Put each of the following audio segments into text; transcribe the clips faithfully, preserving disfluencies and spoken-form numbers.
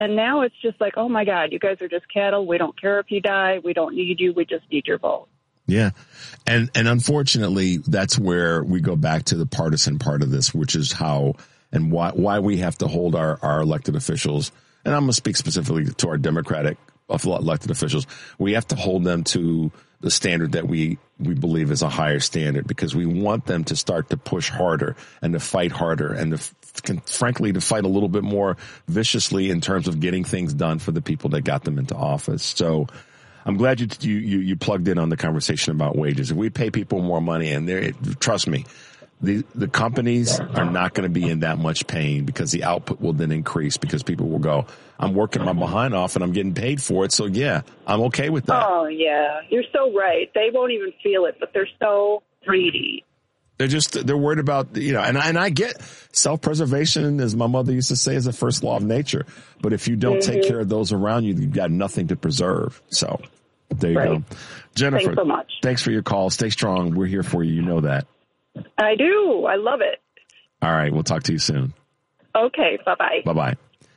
And now it's just like, oh, my God, you guys are just cattle. We don't care if you die. We don't need you. We just need your vote. Yeah. And and unfortunately, that's where we go back to the partisan part of this, which is how and why why we have to hold our, our elected officials. And I'm going to speak specifically to our Democratic elected officials. We have to hold them to the standard that we, we believe is a higher standard, because we want them to start to push harder and to fight harder and to, frankly, to fight a little bit more viciously in terms of getting things done for the people that got them into office. So I'm glad you, you, you plugged in on the conversation about wages. If we pay people more money, and they trust me, the, the companies are not going to be in that much pain, because the output will then increase, because people will go, I'm working my behind off and I'm getting paid for it. So yeah, I'm okay with that. Oh yeah. You're so right. They won't even feel it, but they're so greedy. They're just, they're worried about, you know, and I, and I get self-preservation, as my mother used to say, is the first law of nature. But if you don't mm-hmm. take care of those around you, you've got nothing to preserve. So there you right. go. Jennifer, thanks so much. Thanks for your call. Stay strong. We're here for you. You know that. I do. I love it. All right. We'll talk to you soon. Okay. Bye-bye. Bye-bye.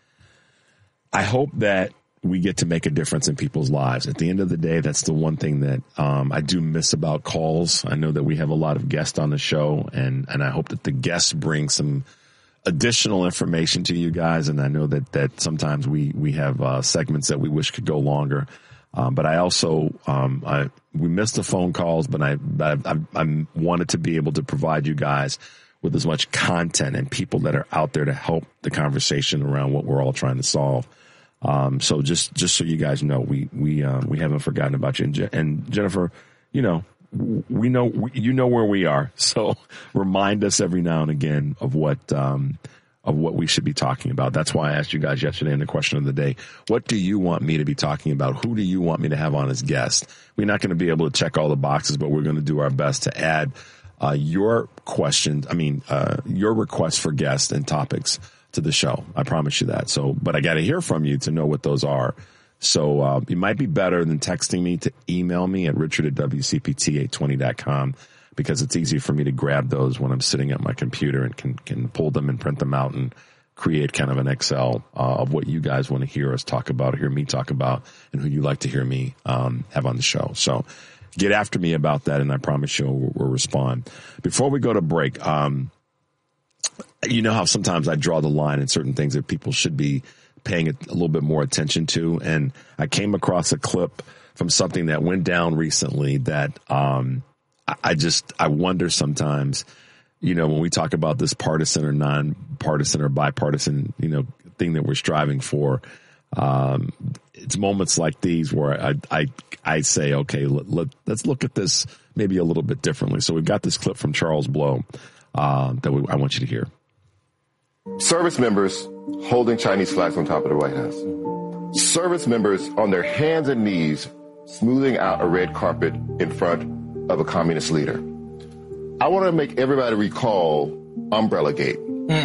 I hope that we get to make a difference in people's lives. At the end of the day, that's the one thing that um, I do miss about calls. I know that we have a lot of guests on the show, and, and I hope that the guests bring some additional information to you guys. And I know that, that sometimes we, we have uh, segments that we wish could go longer. Um, but I also, um, I, we missed the phone calls, but I, I, I, I wanted to be able to provide you guys with as much content and people that are out there to help the conversation around what we're all trying to solve. Um, so just, just so you guys know, we, we, uh, we haven't forgotten about you. And, Je- and Jennifer, you know, we know, we, you know where we are. So remind us every now and again of what, um, of what we should be talking about. That's why I asked you guys yesterday in the question of the day, what do you want me to be talking about? Who do you want me to have on as guest? We're not going to be able to check all the boxes, but we're going to do our best to add, uh, your questions. I mean, uh, your requests for guests and topics to the show. I promise you that. So, but I got to hear from you to know what those are. So, uh, it might be better than texting me to email me at richard at w c p t eight twenty dot com, because it's easy for me to grab those when I'm sitting at my computer and can, can pull them and print them out and create kind of an Excel uh, of what you guys want to hear us talk about, or hear me talk about, and who you like to hear me um, have on the show. So get after me about that, and I promise you we'll, we'll respond. Before we go to break, um, you know how sometimes I draw the line in certain things that people should be paying a, a little bit more attention to. And I came across a clip from something that went down recently that um, I, I just, I wonder sometimes, you know, when we talk about this partisan or non-partisan or bipartisan, you know, thing that we're striving for, um, it's moments like these where I, I, I say, okay, let, let, let's look at this maybe a little bit differently. So we've got this clip from Charles Blow uh, that we, I want you to hear. Service members holding Chinese flags on top of the White House. Service members on their hands and knees smoothing out a red carpet in front of a communist leader. I want to make everybody recall Umbrella Gate.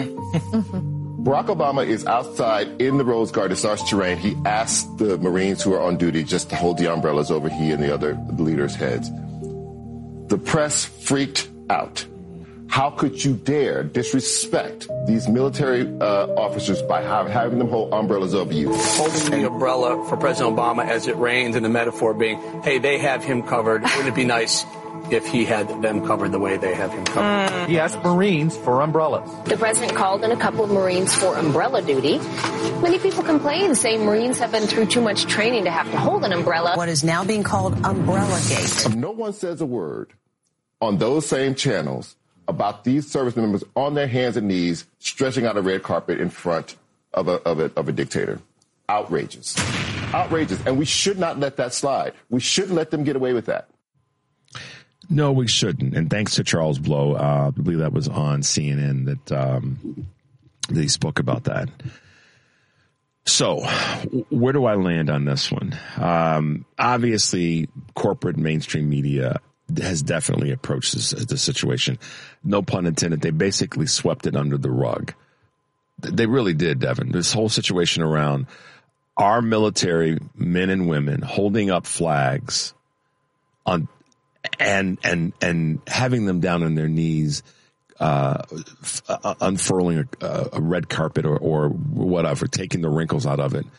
Mm. Barack Obama is outside in the Rose Garden, starts to rain. He asked the Marines who are on duty just to hold the umbrellas over he and the other leaders' heads. The press freaked out. How could you dare disrespect these military uh, officers by having them hold umbrellas over you? Holding the umbrella for President Obama as it rains, and the metaphor being, hey, they have him covered. Wouldn't it be nice if he had them covered the way they have him covered? Mm. He asked Marines for umbrellas. The president called in a couple of Marines for umbrella duty. Many people complain, saying Marines have been through too much training to have to hold an umbrella. What is now being called Umbrella Gate. No one says a word on those same channels about these service members on their hands and knees stretching out a red carpet in front of a, of a, of a dictator. Outrageous. Outrageous. And we should not let that slide. We shouldn't let them get away with that. No, we shouldn't. And thanks to Charles Blow, uh, I believe that was on C N N that, um, that he spoke about that. So where do I land on this one? Um, obviously, corporate mainstream media has definitely approached this, this situation. No pun intended. They basically swept it under the rug. They really did, Devin. This whole situation around our military men and women holding up flags on and and and having them down on their knees, uh, f- uh, unfurling a, a red carpet or, or whatever, taking the wrinkles out of it.